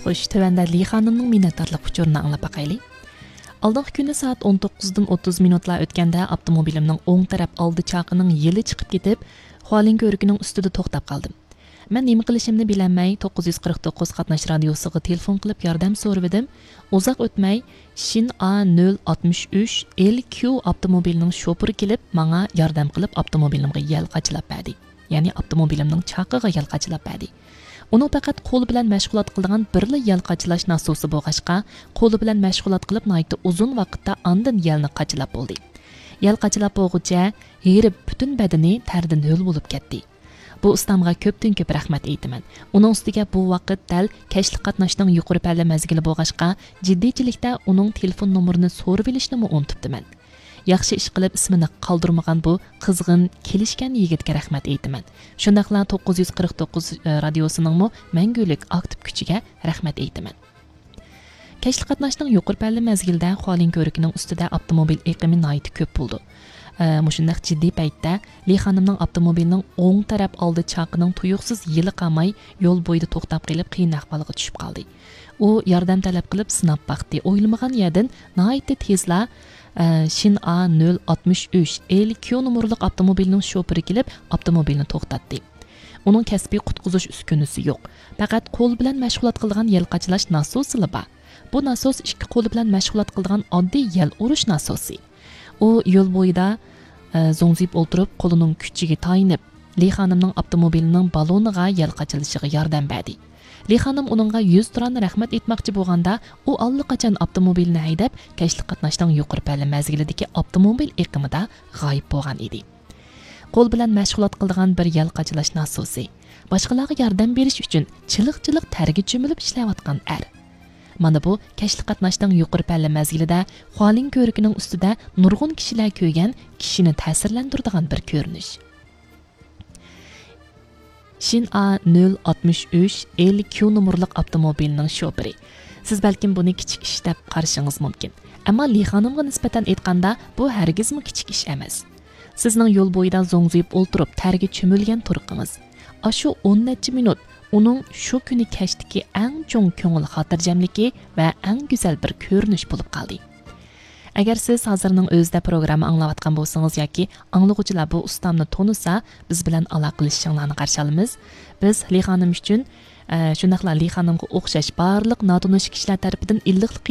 Xo'sh, tövəndə Li xanımның minnətdarlıq uçurunu anlab baxaylı. Aldığım günü saat 19-dan 30 minutlar ötkəndə avtomobilimning o'ng taraf oldi chaqıning yili chiqib ketib, Xualin ko'rigining ustida to'xtab qoldim. Men nima qilishimni bilolmay 949 qatnash radiosiga telefon qilib yordam so'radim. Uzoq o'tmay Shin A063 LQ avtomobilining shoferi kelib, menga yordam qilib avtomobilimga yal qachilab berdi. Ya'ni avtomobilimning chaqiga yal qachilab berdi. Uni faqat qo'li bilan mashg'ulot qilgan birli yal qachilash nasosi bo'lg'achqa, qo'li bilan mashg'ulot qilib naytda uzun vaqtda andin yalni qachilab bo'ldi. Yal qachilab bo'lguncha herib butun badani tardan ho'l bo'lib ketdi. Bu ustamga ko'pdan ko'p rahmat aytaman. Uning ustiga bu vaqt dal kashlik qatnashning yuqori palla mazgili bo'lg'achqa, jiddiychilikda uning telefon nomerini so'rab olishni unutibdiman. Yaxshi ish qilib ismini qoldirmagan bu qizg'in kelishgan yigitga rahmat aytaman. Shundaqla 949 radiosining mangulik aktiv kuchiga rahmat aytaman. Kashlik qatnashning yuqori palla mazgilda Xualin ko'rigining ustida avtomobil eqimi nihoyat ko'p bo'ldi. Mushundaq jiddiy paytda Li xonimning avtomobilining o'ng taraf oldi chaqining tuyuqsiz yili qamay yo'l bo'yida to'xtab qolib qiyin ahvolga tushib qoldi. U yordam talab qilib sinab baxti. O'ylamagan yerdan nihoyat tezla Shin A063 LQ nomerli avtomobilining shoferi kelib avtomobilni to'xtatdi. Uning kasbiy qutqizish uskunasi yo'q. Faqat qo'l bilan mashg'ulot qilgan yel qachilash nasosi bor. Bu nasos ikki qo'l bilan mashg'ulot qilgan oddiy yel urish nasosi. U yo'l bo'yida zo'ngzib o'ltirib, qo'lining kuchiga tayinib, Li xonimning avtomobilining baloniga yel qachilishiga yordam berdi. Li xonim uningga 100 turan rahmat etmoqchi bo'lganda, u allaqachon avtomobilni haydab, kashlik qatnashning yuqori palla mazgilidagi avtomobil eqimida g'oyib bo'lgan edi. Qo'l bilan mashg'ulot qilgan bir yel qachilash nasosi, boshqalarga yordam berish uchun chiliq-chiliq targa cho'milib ishlayotgan Mana bu kashlik qatnashning yuqori palla mazgilida Xualin ko'rigining ustida nurg'un kishilar ko'rgan kishini ta'sirlantiradigan bir ko'rinish. Shin A063 LQ nomerli avtomobilining shoferi. Siz balkim buni kichik ish deb qarashingiz mumkin. Ammo Li xonimga nisbatan aytganda bu hargizmi kichik ish emas. Sizning yo'l bo'yida zo'ngzib o'ltirib targa cho'milgan turqingiz. Ashu 10 necha minut uning shu kuni kashdagi eng cho'ng ko'ngil xotirjamligi va eng go'zal bir ko'rinish bo'lib qoldi. Agar siz hozirning o'zida programma anglayotgan bo'lsangiz yoki anglag'uvchilar bu ustamni tonisa, biz bilan aloqalashishinglarni qarshi olamiz. Biz Li xonim uchun shundaqla Li xonimga o'xshash barliq notanish kishilar tarafidan illiqlik